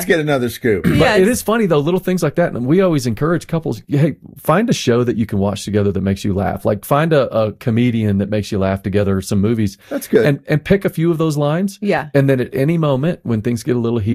get another scoop. But it is funny though, little things like that. And we always encourage couples, hey, find a show that you can watch together that makes you laugh. Like find a comedian that makes you laugh together, or some movies. That's good. And pick a few of those lines. Yeah. And then at any moment when things get a little heated,